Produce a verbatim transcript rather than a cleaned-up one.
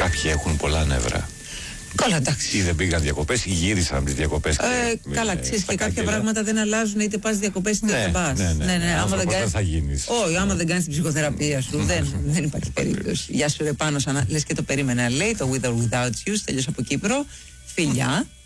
κάποιοι έχουν πολλά νεύρα. Καλά, εντάξει. Ή δεν πήγαν διακοπές ή γύρισαν από τις διακοπές. Ε, καλά, ξέρεις, και κάποια πράγματα δεν αλλάζουν, είτε πας διακοπές είτε ναι, δεν πας. Ναι, ναι, ναι, ναι. Άμα δεν, δεν θα γίνεις. Όχι, άμα δεν κάνεις την ψυχοθεραπεία σου, δεν, δεν υπάρχει περίπτωση. Γεια σου, ρε Πάνο, σαν... λες και το περίμενα. Λέει το With or Without You, τέλειωσε από Κύπρο. Φιλιά.